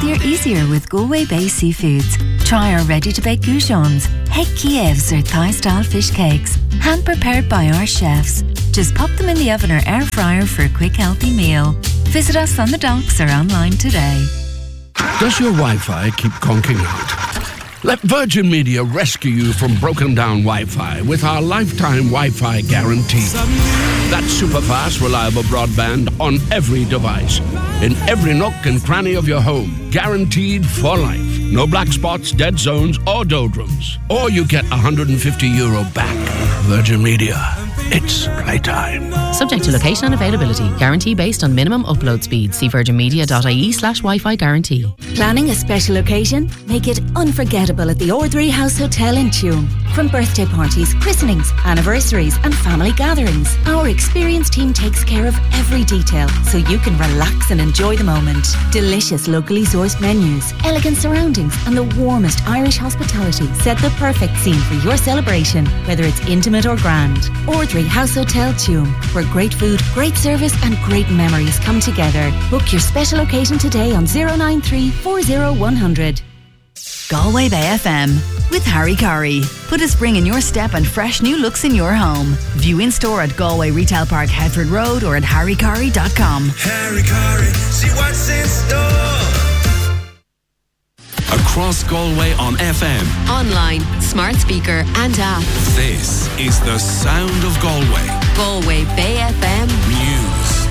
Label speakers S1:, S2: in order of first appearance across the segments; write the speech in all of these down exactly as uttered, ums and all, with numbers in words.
S1: healthier easier with Galway-based seafoods. Try our ready-to-bake goujons, Head Kievs or Thai-style fish cakes, hand-prepared by our chefs. Just pop them in the oven or air fryer for a quick, healthy meal. Visit us on the docks or online today.
S2: Does your Wi-Fi keep conking out? Let Virgin Media rescue you from broken down Wi-Fi with our lifetime Wi-Fi guarantee. That's super fast, reliable broadband on every device, in every nook and cranny of your home, guaranteed for life. No black spots, dead zones, or doldrums. Or you get one hundred fifty euro back. Virgin Media. It's playtime.
S3: Subject to location and availability. Guarantee based on minimum upload speed. See virginmedia.ie slash Wi-Fi guarantee.
S4: Planning a special occasion? Make it unforgettable at the Ordinary House Hotel in Tuam. From birthday parties, christenings, anniversaries and family gatherings, our experienced team takes care of every detail so you can relax and enjoy the moment. Delicious locally sourced menus, elegant surroundings and the warmest Irish hospitality set the perfect scene for your celebration, whether it's intimate or grand. Ordinary House Hotel Tuam, where great food, great service and great memories come together. Book your special occasion today on zero nine three four zero one zero zero.
S5: Galway Bay F M with Harry Curry. Put a spring in your step and fresh new looks in your home. View in store at Galway Retail Park, Headford Road, or at harry curry dot com.
S6: Harry Curry, see what's in store. Across Galway on F M,
S7: online, smart speaker and app.
S6: This is the sound of Galway.
S7: Galway Bay F M
S6: News.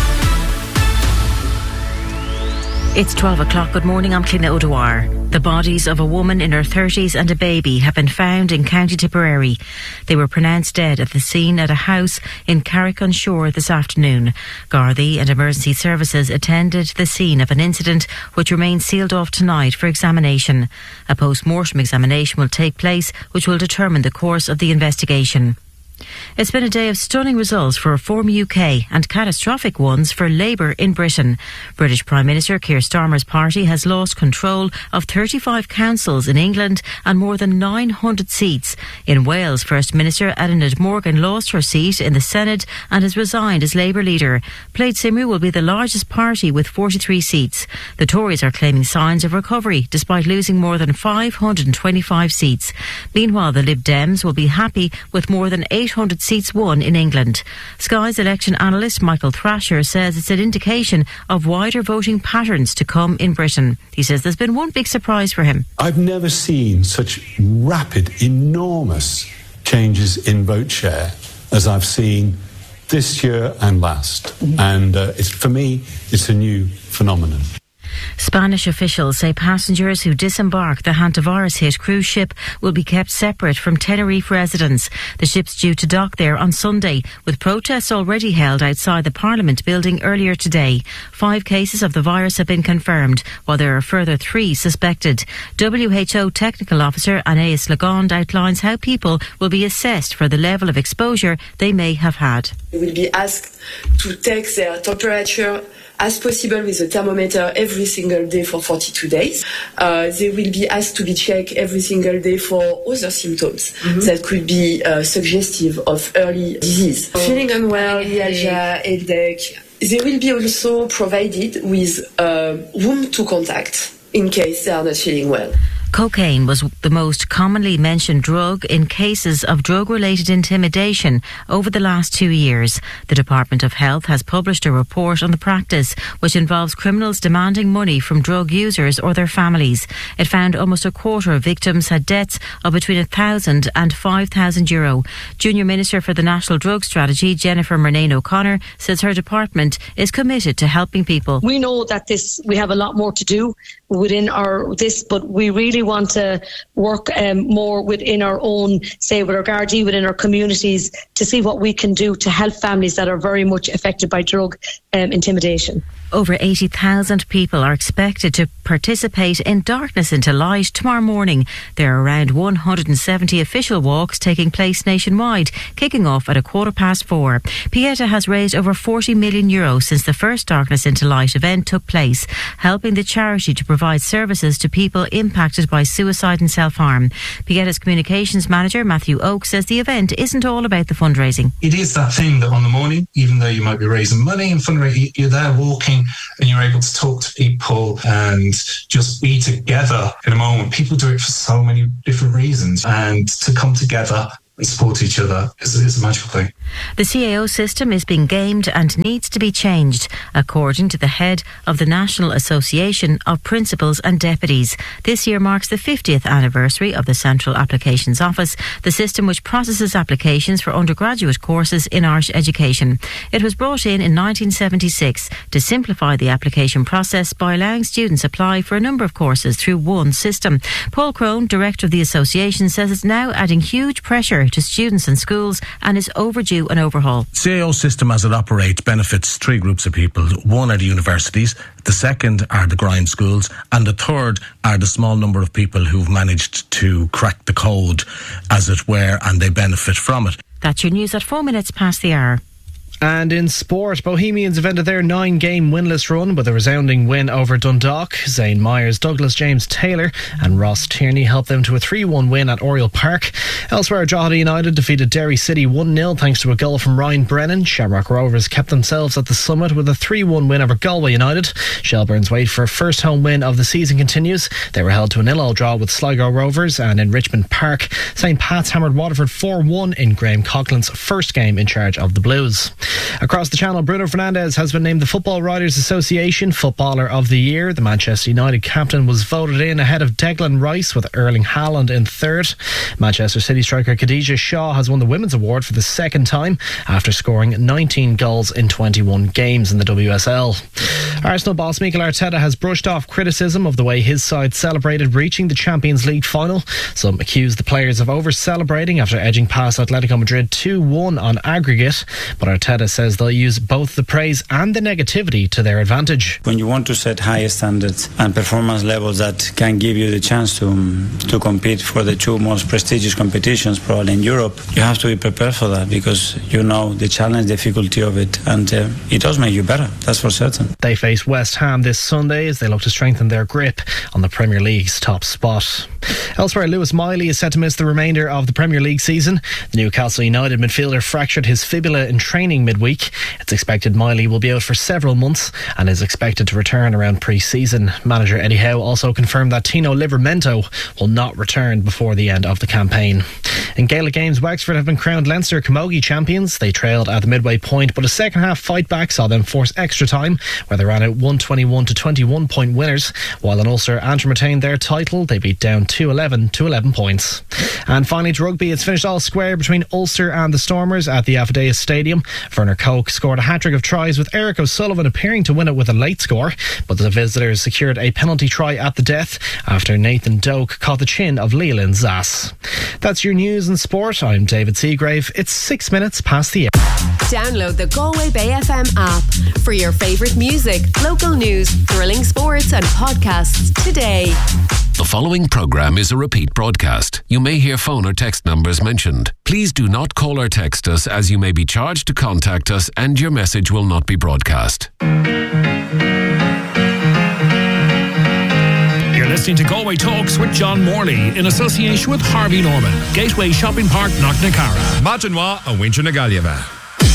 S8: It's twelve o'clock. Good morning, I'm Clina O'Dwyer. The bodies of a woman in her thirties and a baby have been found in County Tipperary. They were pronounced dead at the scene at a house in Carrick-on-Shore this afternoon. Gardaí and emergency services attended the scene of an incident which remains sealed off tonight for examination. A post-mortem examination will take place which will determine the course of the investigation. It's been a day of stunning results for Reform U K and catastrophic ones for Labour in Britain. British Prime Minister Keir Starmer's party has lost control of thirty-five councils in England and more than nine hundred seats. In Wales, First Minister Eluned Morgan lost her seat in the Senate and has resigned as Labour leader. Plaid Cymru will be the largest party with forty-three seats. The Tories are claiming signs of recovery despite losing more than five hundred twenty-five seats. Meanwhile, the Lib Dems will be happy with more than eight hundred seats won in England. Sky's election analyst Michael Thrasher says it's an indication of wider voting patterns to come in Britain. He says there's been one big surprise for him.
S9: I've never seen such rapid, enormous changes in vote share as I've seen this year and last. Mm-hmm. And uh, it's, for me, it's a new phenomenon.
S8: Spanish officials say passengers who disembark the hantavirus-hit cruise ship will be kept separate from Tenerife residents. The ship's due to dock there on Sunday, with protests already held outside the Parliament building earlier today. Five cases of the virus have been confirmed, while there are further three suspected. W H O Technical Officer Anaïs Legonde outlines how people will be assessed for the level of exposure they may have had.
S10: They will be asked to take their temperature as possible with a thermometer every single day for forty-two days. Uh, they will be asked to be checked every single day for other symptoms mm-hmm. that could be uh, suggestive of early disease. Oh. Feeling unwell, myalgia, headache. They will be also provided with a room to contact in case they are not feeling well.
S8: Cocaine was the most commonly mentioned drug in cases of drug-related intimidation over the last two years. The Department of Health has published a report on the practice, which involves criminals demanding money from drug users or their families. It found almost a quarter of victims had debts of between one thousand and five thousand euro. Junior Minister for the National Drug Strategy, Jennifer Murnane O'Connor, says her department is committed to helping people.
S11: We know that this we have a lot more to do within our this, but we really want to work um, more within our own, say with our Gardaí, within our communities, to see what we can do to help families that are very much affected by drug um, intimidation.
S8: Over eighty thousand people are expected to participate in Darkness into Light tomorrow morning. There are around one hundred seventy official walks taking place nationwide, kicking off at a quarter past four. Pieta has raised over forty million euro since the first Darkness into Light event took place, helping the charity to provide services to people impacted by suicide and self-harm. Pieta's communications manager, Matthew Oak, says the event isn't all about the fundraising.
S12: It is that thing that on the morning, even though you might be raising money and fundraising, you're there walking meeting and you're able to talk to people and just be together in a moment. People do it for so many different reasons, and to come together and support each other is, is a magical thing.
S8: The C A O system is being gamed and needs to be changed, according to the head of the National Association of Principals and Deputies. This year marks the fiftieth anniversary of the Central Applications Office, the system which processes applications for undergraduate courses in Irish education. It was brought in in nineteen seventy-six to simplify the application process by allowing students apply for a number of courses through one system. Paul Crone, director of the association, says it's now adding huge pressure to students and schools and is overdue an overhaul.
S13: C A O system as it operates benefits three groups of people. One are the universities, the second are the grind schools, and the third are the small number of people who've managed to crack the code, as it were, and they benefit from it.
S8: That's your news at four minutes past the hour.
S14: And in sport, Bohemians have ended their nine-game winless run with a resounding win over Dundalk. Zane Myers, Douglas James Taylor and Ross Tierney helped them to a three one win at Oriel Park. Elsewhere, Drogheda United defeated Derry City one nil thanks to a goal from Ryan Brennan. Shamrock Rovers kept themselves at the summit with a three one win over Galway United. Shelbourne's wait for a first home win of the season continues. They were held to a nil all draw with Sligo Rovers, and in Richmond Park, Saint Pat's hammered Waterford four one in Graham Coughlin's first game in charge of the Blues. Across the channel, Bruno Fernandes has been named the Football Writers Association Footballer of the Year. The Manchester United captain was voted in ahead of Declan Rice, with Erling Haaland in third. Manchester City striker Khadija Shaw has won the Women's Award for the second time after scoring nineteen goals in twenty-one games in the W S L. Arsenal boss Mikel Arteta has brushed off criticism of the way his side celebrated reaching the Champions League final. Some accused the players of over-celebrating after edging past Atletico Madrid two one on aggregate, but Arteta says they'll use both the praise and the negativity to their advantage.
S15: When you want to set high standards and performance levels that can give you the chance to um, to compete for the two most prestigious competitions probably in Europe, you have to be prepared for that, because you know the challenge, difficulty of it, and uh, it does make you better, that's for certain.
S14: They face West Ham this Sunday as they look to strengthen their grip on the Premier League's top spot. Elsewhere, Lewis Miley is set to miss the remainder of the Premier League season. The Newcastle United midfielder fractured his fibula in training midweek. It's expected Miley will be out for several months and is expected to return around pre-season. Manager Eddie Howe also confirmed that Tino Livramento will not return before the end of the campaign. In Gaelic games, Wexford have been crowned Leinster Camogie champions. They trailed at the midway point, but a second half fight back saw them force extra time, where they ran out one twenty-one to twenty-one point winners, while in Ulster Antrim retained their title. They beat down two eleven to eleven points. And finally to rugby, it's finished all square between Ulster and the Stormers at the Affidavit Stadium. Werner Koch scored a hat-trick of tries, with Eric O'Sullivan appearing to win it with a late score, but the visitors secured a penalty try at the death after Nathan Doak caught the chin of Leland Zass. That's your news and sport. I'm David Seagrave. It's six minutes past the hour.
S7: Download the Galway Bay F M app for your favourite music, local news, thrilling sports and podcasts today.
S16: The following programme is a repeat broadcast. You may hear phone or text numbers mentioned. Please do not call or text us, as you may be charged to contact us and your message will not be broadcast.
S17: You're listening to Galway Talks with John Morley in association with Harvey Norman, Gateway Shopping Park, Knocknacara.
S18: Matinwa and Winter Nagalieva.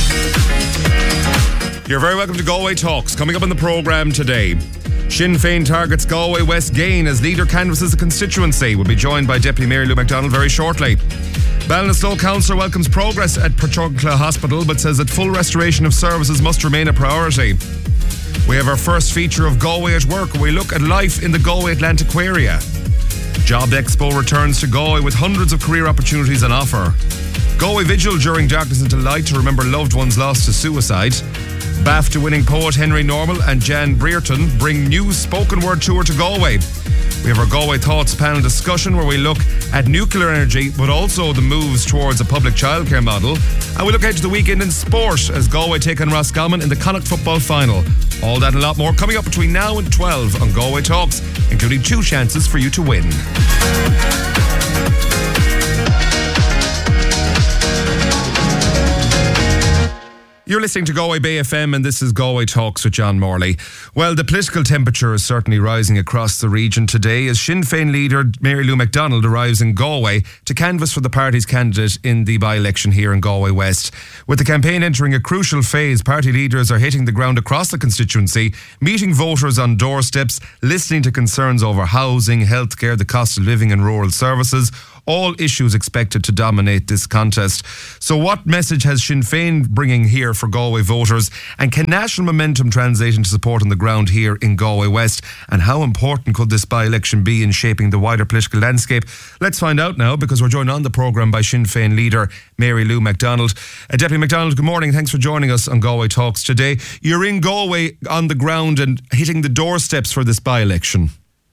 S18: You're very welcome to Galway Talks. Coming up on the programme today, Sinn Féin targets Galway West Gain as leader canvasses the constituency. We'll be joined by Deputy Mayor Lou MacDonald very shortly. Ballinasloe Councillor welcomes progress at Portugal Hospital, but says that full restoration of services must remain a priority. We have our first feature of Galway at Work, where we look at life in the Galway Atlantiquaria. Job Expo returns to Galway with hundreds of career opportunities on offer. Galway Vigil during darkness into light to remember loved ones lost to suicide. BAFTA winning poet Henry Normal and Jan Brereton bring new spoken word tour to Galway. We have our Galway Thoughts panel discussion, where we look at nuclear energy but also the moves towards a public childcare model. And we look ahead to the weekend in sport as Galway take on Roscommon in the Connacht football final. All that and a lot more coming up between now and twelve on Galway Talks, including two chances for you to win. You're listening to Galway Bay F M and this is Galway Talks with John Morley. Well, the political temperature is certainly rising across the region today as Sinn Féin leader Mary Lou McDonald arrives in Galway to canvass for the party's candidate in the by-election here in Galway West. With the campaign entering a crucial phase, party leaders are hitting the ground across the constituency, meeting voters on doorsteps, listening to concerns over housing, healthcare, the cost of living and rural services, all issues expected to dominate this contest. So what message has Sinn Féin bringing here for Galway voters, and can national momentum translate into support on the ground here in Galway West, and how important could this by-election be in shaping the wider political landscape? Let's find out now, because we're joined on the programme by Sinn Féin leader Mary Lou McDonald. Uh, Deputy McDonald, good morning. Thanks for joining us on Galway Talks today. You're in Galway on the ground and hitting the doorsteps for this by-election.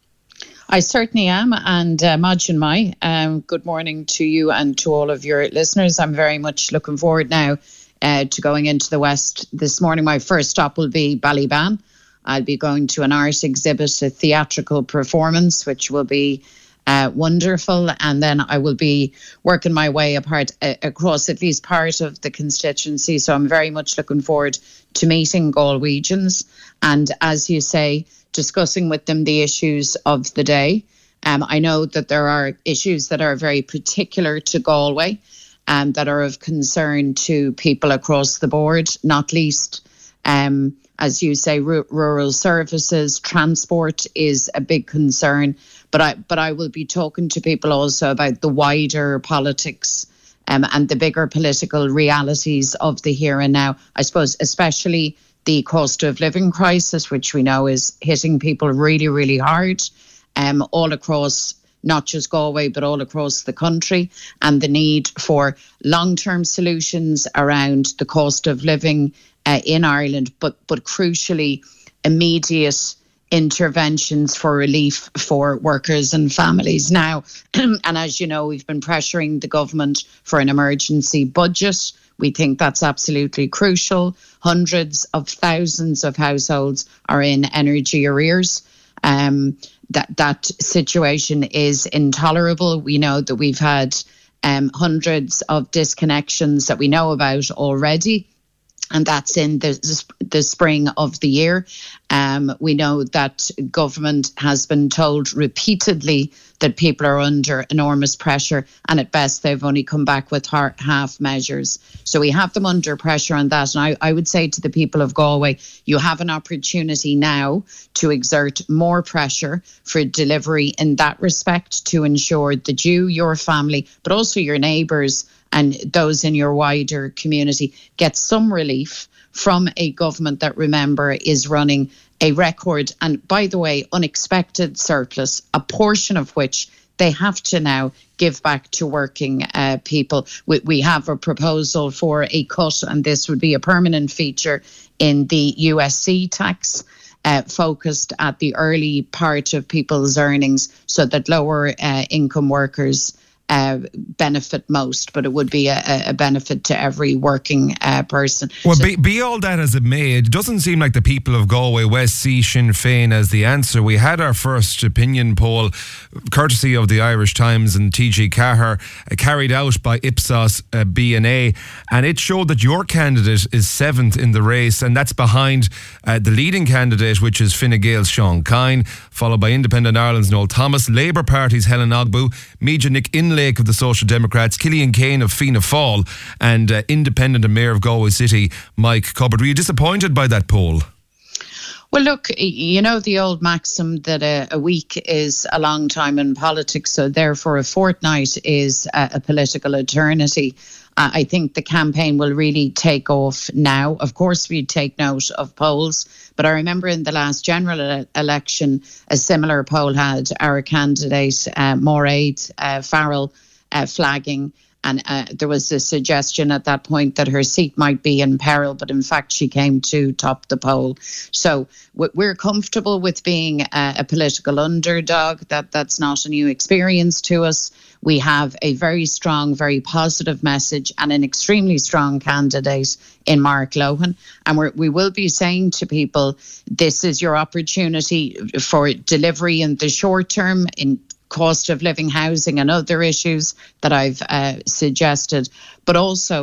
S19: I certainly am, and uh, Majin Mai, um, good morning to you and to all of your listeners. I'm very much looking forward now uh, to going into the West. This morning my first stop will be Ballyban. I'll be going to an art exhibit, a theatrical performance, which will be uh, wonderful, and then I will be working my way apart uh, across at least part of the constituency. So I'm very much looking forward to meeting Galwegians and, as you say, discussing with them the issues of the day. Um, I know that there are issues that are very particular to Galway and um, that are of concern to people across the board, not least, um, as you say, r- rural services. Transport is a big concern, but I but I will be talking to people also about the wider politics um, and the bigger political realities of the here and now. I suppose especially the cost of living crisis, which we know is hitting people really, really hard, um, all across not just Galway, but all across the country, and the need for long-term solutions around the cost of living uh, in Ireland, but but crucially, immediate interventions for relief for workers and families now. And as you know, we've been pressuring the government for an emergency budget. We think that's absolutely crucial. Hundreds of thousands of households are in energy arrears. Um, that that situation is intolerable. We know that we've had um, hundreds of disconnections that we know about already, and that's in the, the spring of the year. Um, we know that government has been told repeatedly that people are under enormous pressure, and at best they've only come back with half measures. So we have them under pressure on that. And I, I would say to the people of Galway, you have an opportunity now to exert more pressure for delivery in that respect, to ensure that you, your family, but also your neighbours and those in your wider community get some relief from a government that, remember, is running a record and, by the way, unexpected surplus, a portion of which they have to now give back to working uh, people. We, we have a proposal for a cut, and this would be a permanent feature in the U S C tax, uh, focused at the early part of people's earnings, so that lower uh, income workers Uh, benefit most, but it would be a, a benefit to every working uh, person.
S18: Well,
S19: so,
S18: be, be all that as it may, it doesn't seem like the people of Galway West see Sinn Féin as the answer. We had our first opinion poll, courtesy of the Irish Times and T G Cahir, uh, carried out by Ipsos uh, B N A, and it showed that your candidate is seventh in the race, and that's behind uh, the leading candidate, which is Fine Gael's Sean Kine, followed by Independent Ireland's Noel Thomas, Labour Party's Helen Ogbu, Meaja Nick Inlake of the Social Democrats, Killian Kane of Fianna Fáil, and uh, Independent and Mayor of Galway City, Mike Cupboard. Were you disappointed by that poll?
S19: Well, look, you know the old maxim that a, a week is a long time in politics, so therefore a fortnight is a, a political eternity. Uh, I think the campaign will really take off now. Of course, we take note of polls, but I remember in the last general ele- election, a similar poll had our candidate, uh, Mairead uh, Farrell, uh, flagging. And uh, there was a suggestion at that point that her seat might be in peril, but in fact she came to top the poll. So we're comfortable with being a, a political underdog. That that's not a new experience to us. We have a very strong, very positive message and an extremely strong candidate in Mark Lohan. And we're, we will be saying to people, this is your opportunity for delivery in the short term, in cost of living, housing and other issues that I've uh, suggested, but also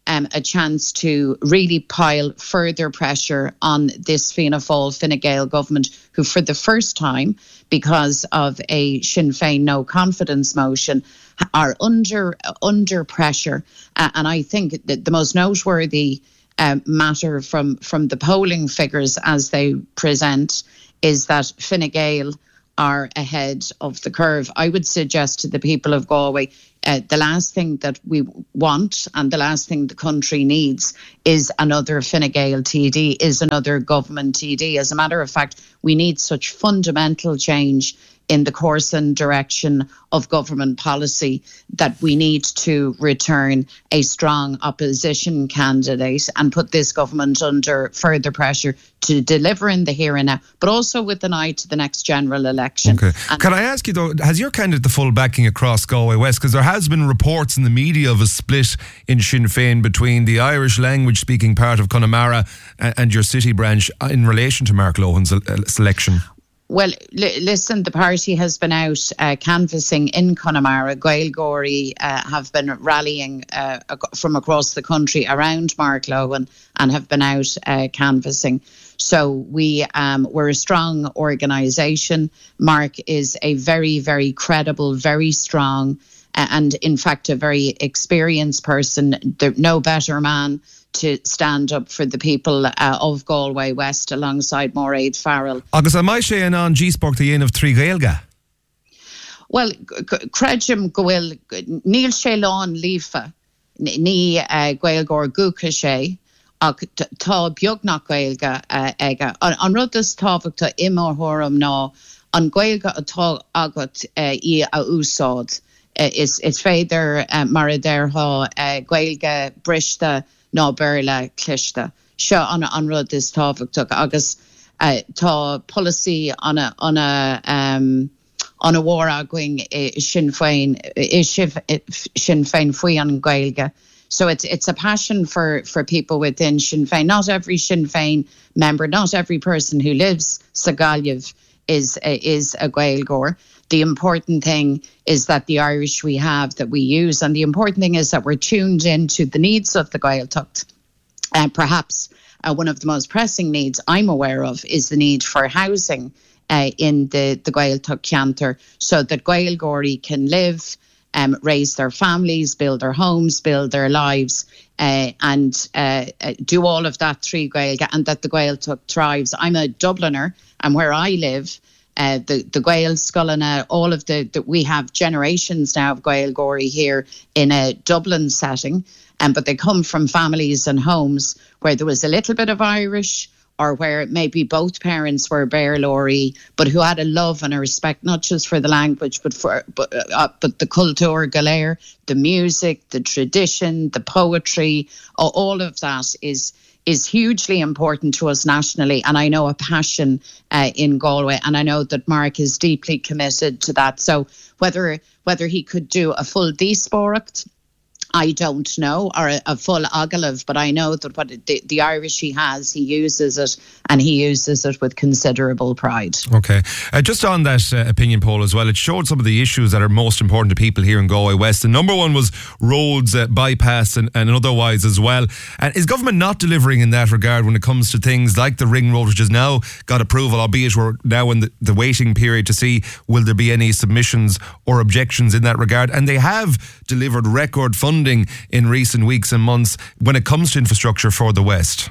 S19: um, a chance to really pile further pressure on this Fianna Fáil, Fine Gael government, who for the first time, because of a Sinn Féin no confidence motion, are under under pressure. Uh, and I think that the most noteworthy uh, matter from, from the polling figures as they present is that Fine Gael are ahead of the curve. I would suggest to the people of Galway, uh, the last thing that we want and the last thing the country needs is another Fine Gael T D, is another government T D. As a matter of fact, we need such fundamental change in the course and direction of government policy that we need to return a strong opposition candidate and put this government under further pressure to deliver in the here and now, but also with an eye to the next general election.
S18: Okay. Can I ask you though, has your candidate the full backing across Galway West? Because there has been reports in the media of a split in Sinn Féin between the Irish language speaking part of Connemara and your city branch in relation to Mark Lohan's selection.
S19: Well, li- listen, the party has been out uh, canvassing in Connemara. Gaeilgeoirí uh, have been rallying uh, ac- from across the country around Mark Lohan and have been out uh, canvassing. So we, um, we're a strong organisation. Mark is a very, very credible, very strong uh, and in fact a very experienced person. There, no better man to stand up for the people uh, of Galway West alongside Mairead Farrell.
S18: Agus am I sé an G-Sport the of trí Gaeilge?
S19: Well, Crejim gohfuil níl sé lán lífa ní Gaeilgeoir gúcha sé ach tá beagnach Gaeilge aige. An rud is tábhachta imórthóram ná an Gaeilge atá agat í a úsáid. Is is féidir mar a deirtha Gaeilge brista ná Berla Clista. Seo an an rud is tábhachtach agus uh, tá policy on a on a um on a war going Sinn Féin is Sinn Féin faoi an Gaeilge. So it's it's a passion for for people within Sinn Féin. Not every Sinn Féin member, not every person who lives sa Gaillimh is is a Gaeilgeoir. The important thing is that the Irish we have, that we use, and the important thing is that we're tuned into the needs of the Gaeltacht. And uh, perhaps uh, one of the most pressing needs I'm aware of is the need for housing uh, in the, the Gaeltacht Ceantar, so that Gaeilgeoirí can live, um, raise their families, build their homes, build their lives, uh, and uh, uh, do all of that through Gaeilge, and that the Gaeltacht thrives. I'm a Dubliner, and where I live, Uh, the the Gael Scullina, all of the, the we have generations now of Gaeilgeoirí here in a Dublin setting, um, but they come from families and homes where there was a little bit of Irish, or where maybe both parents were Béarlóirí, but who had a love and a respect not just for the language, but for but uh, but the culture Gaeilge, the music, the tradition, the poetry, uh, all of that is. is hugely important to us nationally, and I know a passion uh, in Galway, and I know that Mark is deeply committed to that. So whether whether he could do a full díspóireacht, I don't know, or a, a full agalamh, but I know that what the, the Irish he has, he uses it, and he uses it with considerable pride.
S18: Okay. Uh, just on that uh, opinion poll as well, it showed some of the issues that are most important to people here in Galway West. The number one was roads, uh, bypass and, and otherwise as well. And is government not delivering in that regard when it comes to things like the ring road, which has now got approval, albeit we're now in the, the waiting period to see will there be any submissions or objections in that regard? And they have delivered record funding in recent weeks and months when it comes to infrastructure for the West.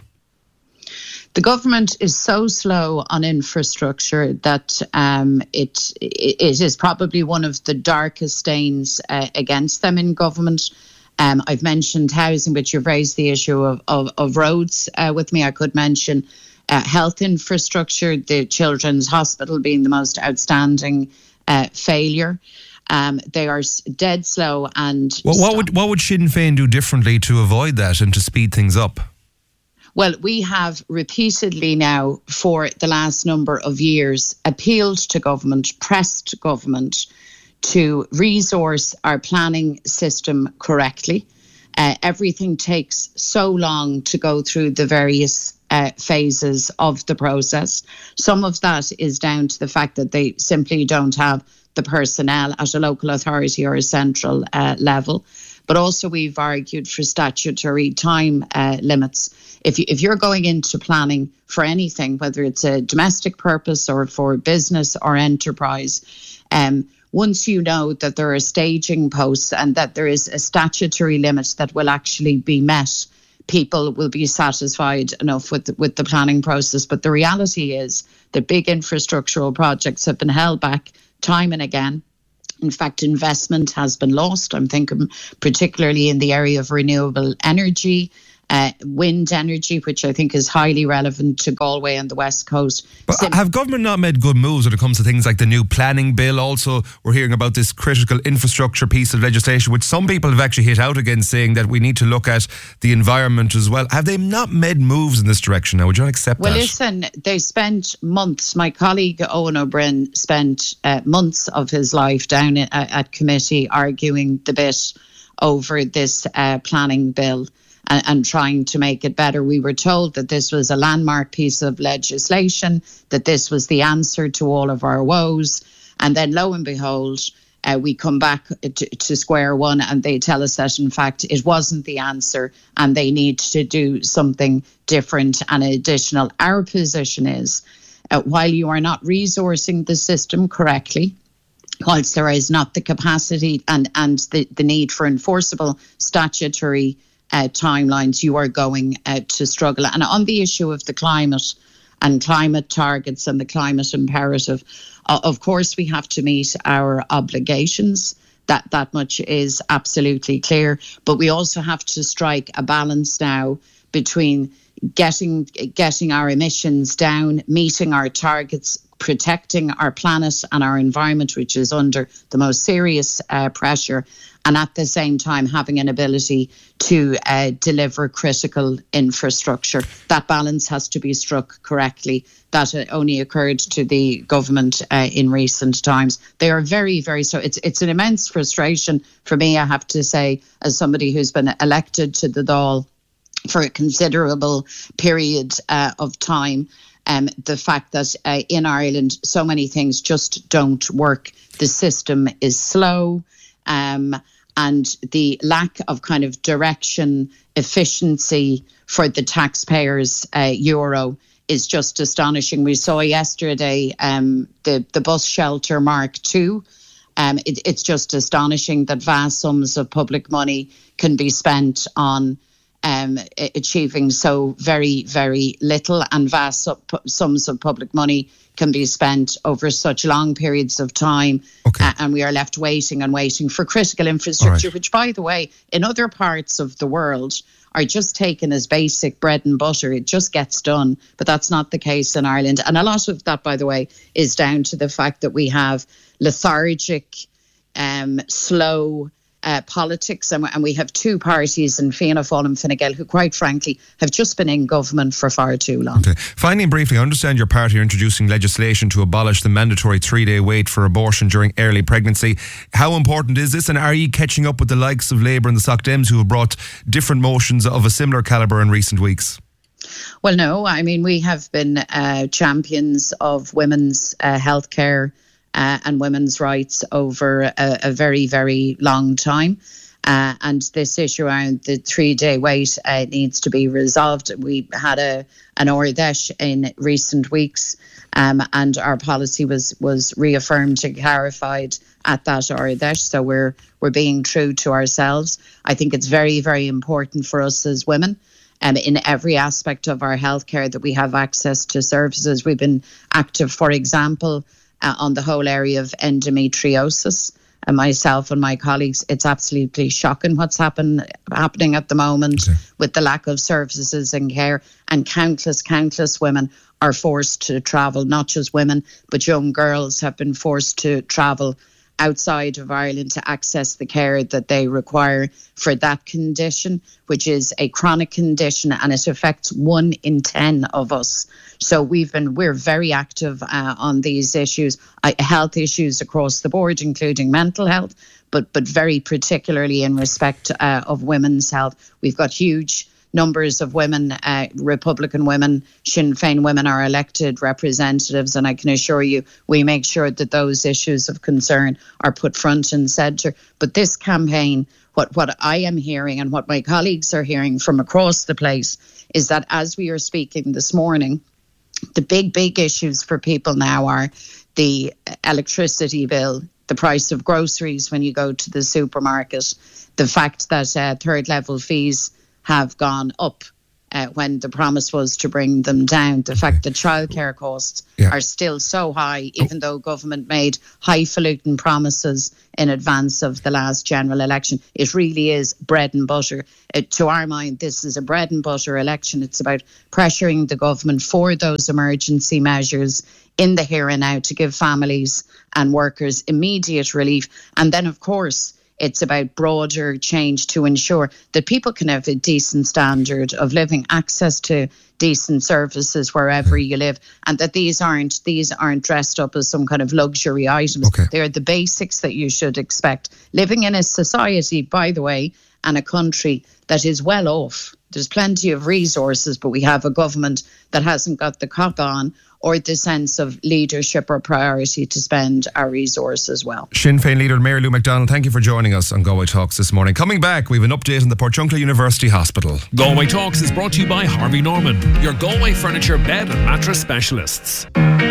S19: The government is so slow on infrastructure that um, it it is probably one of the darkest stains uh, against them in government. Um, I've mentioned housing, but you've raised the issue of, of, of roads uh, with me. I could mention uh, health infrastructure, the Children's Hospital being the most outstanding uh, failure. Um, they are dead slow. And
S18: well, what would what would Sinn Féin do differently to avoid that and to speed things up?
S19: Well, we have repeatedly now for the last number of years appealed to government, pressed government to resource our planning system correctly. Uh, everything takes so long to go through the various uh, phases of the process. Some of that is down to the fact that they simply don't have the personnel at a local authority or a central uh, level. But also we've argued for statutory time uh, limits. If, you, if you're going into planning for anything, whether it's a domestic purpose or for business or enterprise, um, once you know that there are staging posts and that there is a statutory limit that will actually be met, people will be satisfied enough with the, with the planning process. But the reality is that big infrastructural projects have been held back time and again. In fact, investment has been lost. I'm thinking particularly in the area of renewable energy, uh, wind energy, which I think is highly relevant to Galway and the West Coast.
S18: But Sim- have government not made good moves when it comes to things like the new planning bill? Also, we're hearing about this critical infrastructure piece of legislation, which some people have actually hit out against, saying that we need to look at the environment as well. Have they not made moves in this direction now? Would you not accept
S19: well,
S18: that?
S19: Well, listen, they spent months. My colleague Owen O'Brien spent uh, months of his life down in, uh, at committee arguing the bit over this uh, planning bill. And, and trying to make it better. We were told that this was a landmark piece of legislation, that this was the answer to all of our woes. And then lo and behold, uh, we come back to, to square one and they tell us that, in fact, it wasn't the answer and they need to do something different and additional. Our position is, uh, while you are not resourcing the system correctly, whilst there is not the capacity and, and the, the need for enforceable statutory Uh, timelines, you are going uh, to struggle. And on the issue of the climate and climate targets and the climate imperative, uh, of course we have to meet our obligations. That that much is absolutely clear. But we also have to strike a balance now between getting getting our emissions down, meeting our targets, protecting our planet and our environment, which is under the most serious uh, pressure, and at the same time having an ability to uh, deliver critical infrastructure. That balance has to be struck correctly. That uh, only occurred to the government uh, in recent times. They are very, very so. It's it's an immense frustration for me, I have to say, as somebody who's been elected to the Dáil for a considerable period uh, of time. Um, the fact that uh, in Ireland so many things just don't work. The system is slow, um, and the lack of kind of direction, efficiency for the taxpayers' uh, euro is just astonishing. We saw yesterday um, the, the bus shelter Mark two. Um, it, it's just astonishing that vast sums of public money can be spent on Um, achieving so very, very little, and vast sums of public money can be spent over such long periods of time. Okay. Uh, and we are left waiting and waiting for critical infrastructure, right, which, by the way, in other parts of the world are just taken as basic bread and butter. It just gets done. But that's not the case in Ireland. And a lot of that, by the way, is down to the fact that we have lethargic, um, slow Uh, politics, and, and we have two parties in Fianna Fáil and Fine Gael who, quite frankly, have just been in government for far too long.
S18: Okay. Finally and briefly, I understand your party are introducing legislation to abolish the mandatory three-day wait for abortion during early pregnancy. How important is this, and are you catching up with the likes of Labour and the Soc Dems who have brought different motions of a similar calibre in recent weeks?
S19: Well, no, I mean, we have been uh, champions of women's uh, healthcare Uh, and women's rights over a, a very, very long time. Uh, and this issue around the three-day wait uh, needs to be resolved. We had a an Ordesh in recent weeks, um, and our policy was was reaffirmed and clarified at that Ordesh. So we're we're being true to ourselves. I think it's very, very important for us as women, Um, in every aspect of our healthcare, that we have access to services. We've been active, for example, Uh, on the whole area of endometriosis. And myself and my colleagues, it's absolutely shocking what's happen, happening at the moment okay. with the lack of services and care. And countless, countless women are forced to travel, not just women, but young girls have been forced to travel outside of Ireland to access the care that they require for that condition, which is a chronic condition, and it affects one in ten of us. So we've been we're very active uh, on these issues, uh, health issues across the board, including mental health, but but very particularly in respect uh, of women's health. We've got huge numbers of women, uh, Republican women, Sinn Féin women are elected representatives, and I can assure you we make sure that those issues of concern are put front and centre. But this campaign, what, what I am hearing and what my colleagues are hearing from across the place is that as we are speaking this morning, the big, big issues for people now are the electricity bill, the price of groceries when you go to the supermarket, the fact that uh, third level fees have gone up uh, when the promise was to bring them down, the fact that childcare costs yeah. are still so high, even though government made highfalutin promises in advance of the last general election. It really is bread and butter. Uh, to our mind, this is a bread and butter election. It's about pressuring the government for those emergency measures in the here and now to give families and workers immediate relief. And then, of course, it's about broader change to ensure that people can have a decent standard of living, access to decent services wherever you live, and that these aren't these aren't dressed up as some kind of luxury items. Okay. They're the basics that you should expect. Living in a society, by the way, and a country that is well off. There's plenty of resources, but we have a government that hasn't got the cop on or the sense of leadership or priority to spend our resources well.
S18: Sinn Féin leader Mary Lou McDonald, thank you for joining us on Galway Talks this morning. Coming back, we have an update on the Portiuncula University Hospital.
S17: Galway Talks is brought to you by Harvey Norman, your Galway furniture, bed and mattress specialists.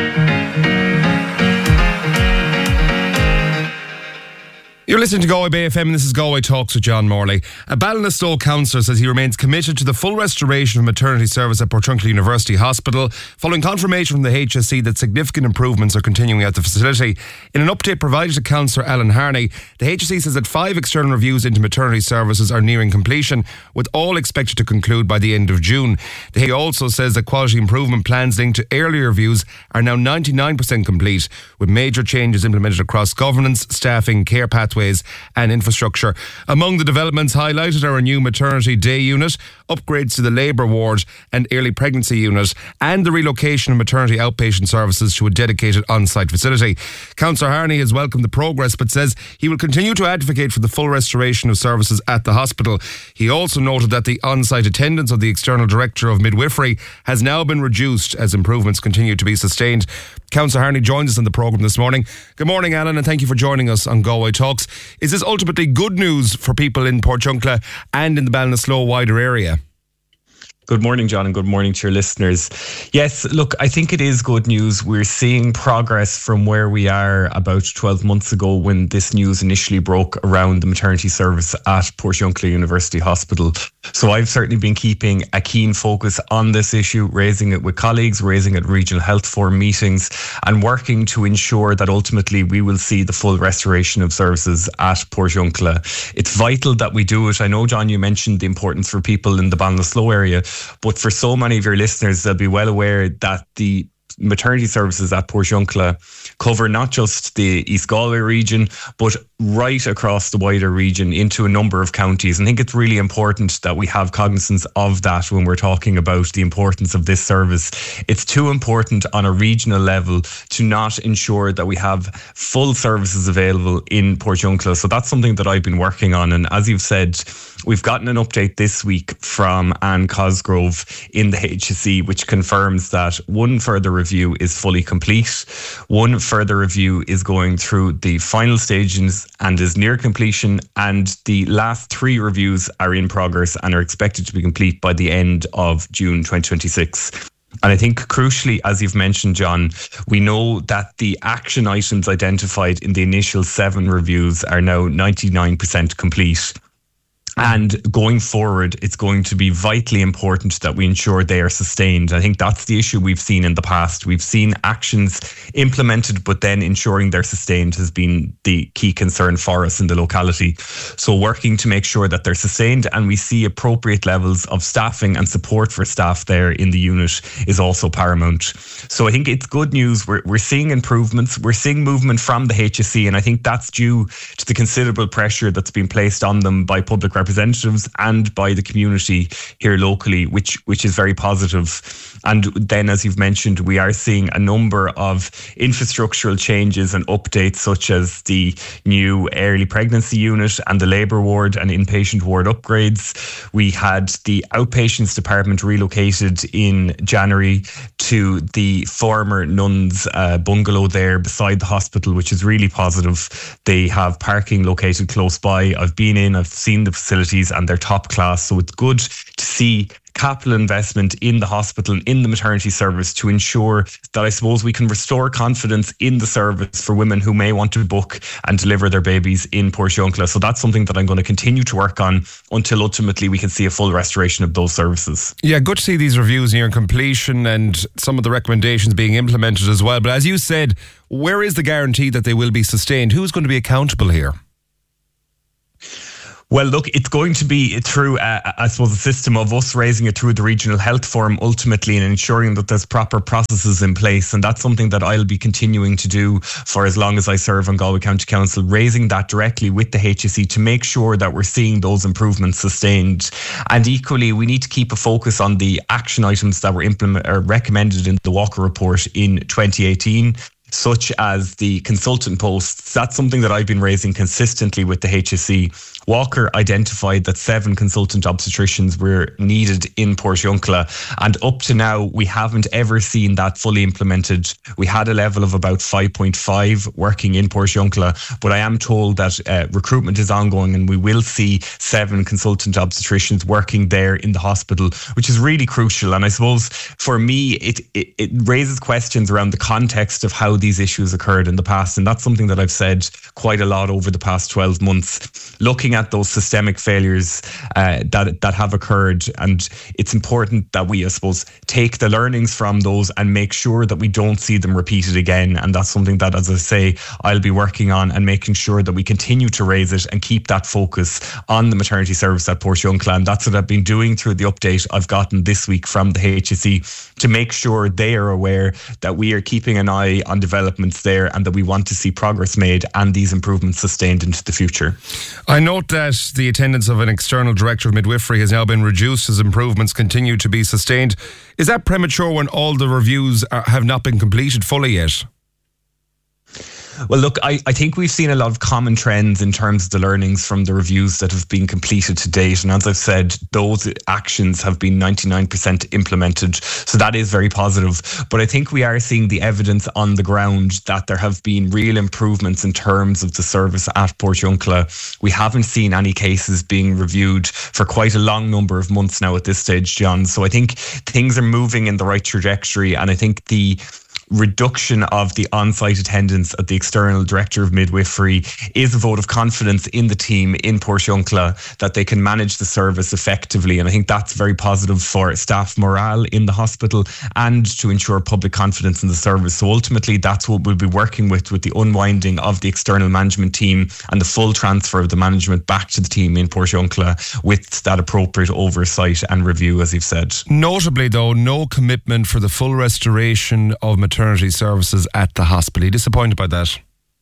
S18: You're listening to Galway Bay F M and this is Galway Talks with John Morley. A Ballinasloe councillor says he remains committed to the full restoration of maternity service at Portiuncula University Hospital following confirmation from the H S C that significant improvements are continuing at the facility. In an update provided to Councillor Alan Harney, the H S C says that five external reviews into maternity services are nearing completion, with all expected to conclude by the end of June. The H S C also says that quality improvement plans linked to earlier reviews are now ninety-nine percent complete, with major changes implemented across governance, staffing, care pathways and infrastructure. Among the developments highlighted are a new maternity day unit, upgrades to the labour ward and early pregnancy unit, and the relocation of maternity outpatient services to a dedicated on-site facility. Councillor Harney has welcomed the progress but says he will continue to advocate for the full restoration of services at the hospital. He also noted that the on-site attendance of the external director of midwifery has now been reduced as improvements continue to be sustained. Councillor Harney joins us on the programme this morning. Good morning, Alan, and thank you for joining us on Galway Talks. Is this ultimately good news for people in Portiuncula and in the Ballinasloe wider area?
S20: Good morning, John, and good morning to your listeners. Yes, look, I think it is good news. We're seeing progress from where we are about twelve months ago when this news initially broke around the maternity service at Portiuncula University Hospital. So I've certainly been keeping a keen focus on this issue, raising it with colleagues, raising it at regional health forum meetings, and working to ensure that ultimately we will see the full restoration of services at Portiuncula. It's vital that we do it. I know, John, you mentioned the importance for people in the Ballinasloe area, but for so many of your listeners, they'll be well aware that the maternity services at Portiuncula cover not just the East Galway region, but right across the wider region into a number of counties. And I think it's really important that we have cognizance of that when we're talking about the importance of this service. It's too important on a regional level to not ensure that we have full services available in Portiuncula. So that's something that I've been working on. And as you've said, we've gotten an update this week from Anne Cosgrove in the H S C, which confirms that one further review is fully complete. One further review is going through the final stages and is near completion. And the last three reviews are in progress and are expected to be complete by the end of June twenty twenty-six. And I think crucially, as you've mentioned, John, we know that the action items identified in the initial seven reviews are now ninety-nine percent complete. And going forward, it's going to be vitally important that we ensure they are sustained. I think that's the issue we've seen in the past. We've seen actions implemented, but then ensuring they're sustained has been the key concern for us in the locality. So working to make sure that they're sustained and we see appropriate levels of staffing and support for staff there in the unit is also paramount. So I think it's good news. We're, we're seeing improvements. We're seeing movement from the H S C, and I think that's due to the considerable pressure that's been placed on them by public representatives representatives and by the community here locally, which which is very positive. And then, as you've mentioned, we are seeing a number of infrastructural changes and updates, such as the new early pregnancy unit and the labour ward and inpatient ward upgrades. We had the outpatients department relocated in January to the former nuns uh, bungalow there beside the hospital, which is really positive. They have parking located close by. I've been in, I've seen the facilities, and they're top class. So it's good to see capital investment in the hospital and in the maternity service to ensure that, I suppose, we can restore confidence in the service for women who may want to book and deliver their babies in Portiuncula. So that's something that I'm going to continue to work on until ultimately we can see a full restoration of those services.
S18: Yeah, good to see these reviews near completion and some of the recommendations being implemented as well. But as you said, where is the guarantee that they will be sustained? Who's going to be accountable here?
S20: Well, look, it's going to be through, uh, I suppose, a system of us raising it through the Regional Health Forum ultimately, and ensuring that there's proper processes in place. And that's something that I'll be continuing to do for as long as I serve on Galway County Council, raising that directly with the H S E to make sure that we're seeing those improvements sustained. And equally, we need to keep a focus on the action items that were implement- or recommended in the Walker report in twenty eighteen. Such as the consultant posts. That's something that I've been raising consistently with the H S E. Walker identified that seven consultant obstetricians were needed in Portiuncula, and up to now we haven't ever seen that fully implemented. We had a level of about five point five working in Portiuncula, but I am told that uh, recruitment is ongoing and we will see seven consultant obstetricians working there in the hospital, which is really crucial. And I suppose for me it, it, it raises questions around the context of how these issues occurred in the past, and that's something that I've said quite a lot over the past twelve months, looking at those systemic failures uh, that that have occurred. And it's important that we, I suppose, take the learnings from those and make sure that we don't see them repeated again. And that's something that, as I say, I'll be working on and making sure that we continue to raise it and keep that focus on the maternity service at Portiuncula. And that's what I've been doing through the update I've gotten this week from the H S E, to make sure they are aware that we are keeping an eye on developments there and that we want to see progress made and these improvements sustained into the future.
S18: I note that the attendance of an external director of midwifery has now been reduced as improvements continue to be sustained. Is that premature when all the reviews are, have not been completed fully yet?
S20: Well, look, I, I think we've seen a lot of common trends in terms of the learnings from the reviews that have been completed to date. And as I've said, those actions have been ninety-nine percent implemented. So that is very positive. But I think we are seeing the evidence on the ground that there have been real improvements in terms of the service at Portiuncula. We haven't seen any cases being reviewed for quite a long number of months now at this stage, John. So I think things are moving in the right trajectory. And I think the reduction of the on-site attendance at the external director of midwifery is a vote of confidence in the team in Portiuncula that they can manage the service effectively. And I think that's very positive for staff morale in the hospital and to ensure public confidence in the service. So ultimately, that's what we'll be working with, with the unwinding of the external management team and the full transfer of the management back to the team in Portiuncula with that appropriate oversight and review, as you've said.
S18: Notably, though, no commitment for the full restoration of maternity services at the hospital. Are you disappointed by that?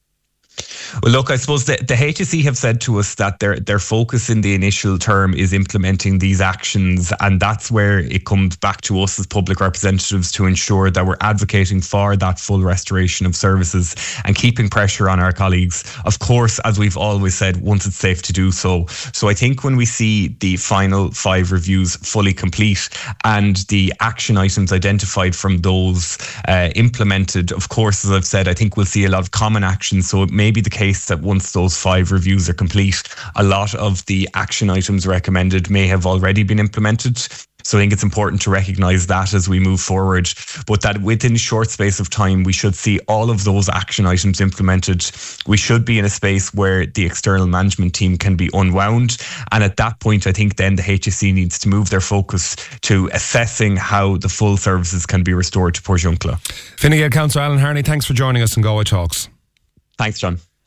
S20: Well, look, I suppose the, the H S E have said to us that their their focus in the initial term is implementing these actions, and that's where it comes back to us as public representatives to ensure that we're advocating for that full restoration of services and keeping pressure on our colleagues, of course, as we've always said, once it's safe to do so. So I think when we see the final five reviews fully complete and the action items identified from those uh, implemented, of course, as I've said, I think we'll see a lot of common action. So it may be the case that once those five reviews are complete, a lot of the action items recommended may have already been implemented. So I think it's important to recognise that as we move forward, but that within a short space of time, we should see all of those action items implemented. We should be in a space where the external management team can be unwound. And at that point, I think then the H S E needs to move their focus to assessing how the full services can be restored to Portiuncula.
S18: Fine Gael Councillor Alan Harney, thanks for joining us in Galway Talks.
S20: Thanks, John.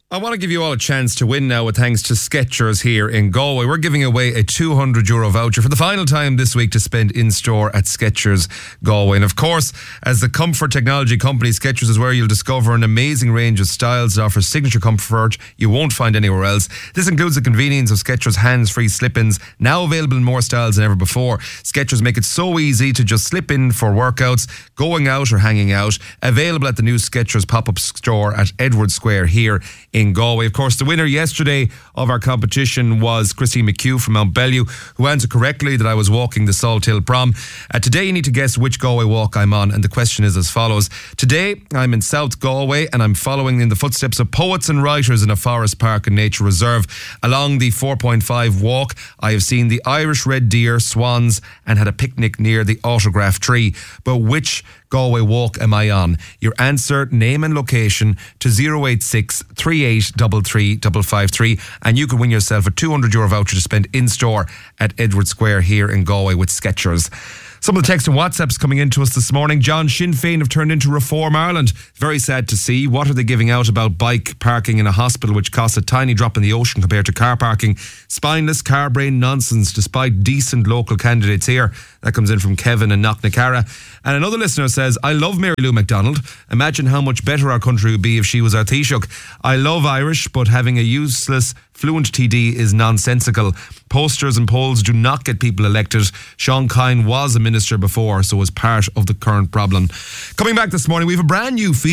S18: I want to give you all a chance to win now with thanks to Skechers here in Galway. We're giving away a two hundred euro voucher for the final time this week to spend in-store at Skechers Galway. And of course, as the comfort technology company, Skechers is where you'll discover an amazing range of styles that offer signature comfort you won't find anywhere else. This includes the convenience of Skechers hands-free slip-ins, now available in more styles than ever before. Skechers make it so easy to just slip in for workouts, going out or hanging out. Available at the new Skechers pop-up store at Edward Square here in Galway. Of course, the winner yesterday of our competition was Christine McHugh from Mount Bellew, who answered correctly that I was walking the Salt Hill Prom. Uh, today you need to guess which Galway walk I'm on, and the question is as follows. Today I'm in South Galway and I'm following in the footsteps of poets and writers in a forest park and nature reserve. Along the four point five walk, I have seen the Irish red deer, swans, and had a picnic near the autograph tree. But which Galway walk am I on? Your answer, name and location to zero eight six, three eight three three five five three, and you can win yourself a two hundred euro voucher to spend in-store at Edward Square here in Galway with Skechers. Some of the text and WhatsApps coming into us this morning. John, Sinn Féin have turned into Reform Ireland. Very sad to see. What are they giving out about bike parking in a hospital which costs a tiny drop in the ocean compared to car parking? Spineless car brain nonsense despite decent local candidates here. That comes in from Kevin in Knocknacarra. And another listener says, I love Mary Lou McDonald. Imagine how much better our country would be if she was our Taoiseach. I love Irish, but having a useless fluent T D is nonsensical. Posters and polls do not get people elected. Sean Kine was a minister before, so is part of the current problem. Coming back this morning, we have a brand new feature